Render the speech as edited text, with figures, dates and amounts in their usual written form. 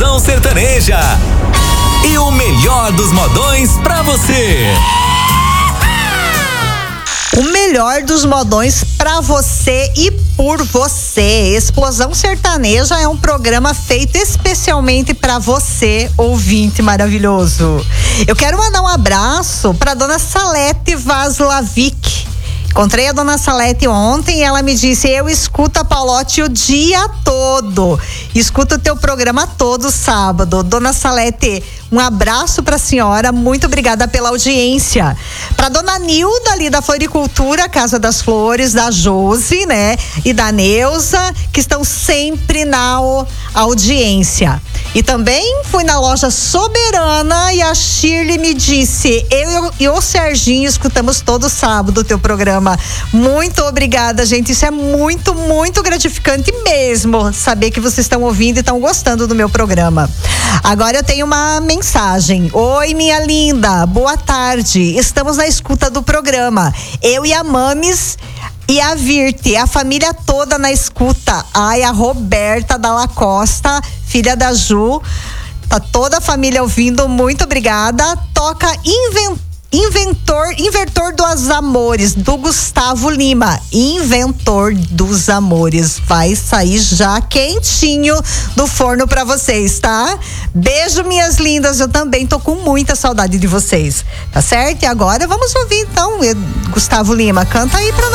Explosão Sertaneja. E o melhor dos modões pra você. O melhor dos modões pra você e por você. Explosão Sertaneja é um programa feito especialmente pra você, ouvinte maravilhoso. Eu quero mandar um abraço pra dona Salete Vaslavic. Encontrei a dona Salete ontem e ela me disse: eu escuto a Paulote o dia todo. Escuto o teu programa todo sábado. Dona Salete, um abraço pra senhora, muito obrigada pela audiência. Pra dona Nilda ali da Floricultura, Casa das Flores, da Josi, né? E da Neuza, que estão sempre na audiência. E também fui na loja Soberana e a Shirley me disse: eu e o Serginho escutamos todo sábado o teu programa. Muito obrigada, gente. Isso é muito, muito gratificante mesmo, saber que vocês estão ouvindo e estão gostando do meu programa. Agora eu tenho uma mensagem. Oi, minha linda, boa tarde. Estamos na escuta do programa. Eu e a Mames e a Virte, a família toda na escuta. Ai, a Roberta Dalla Costa, filha da Ju, tá toda a família ouvindo, muito obrigada. Toca Inventor dos Amores, do Gustavo Lima. Inventor dos Amores. Vai sair já quentinho do forno pra vocês, tá? Beijo, minhas lindas. Eu também tô com muita saudade de vocês. Tá certo? E agora vamos ouvir então, Gustavo Lima. Canta aí pra nós.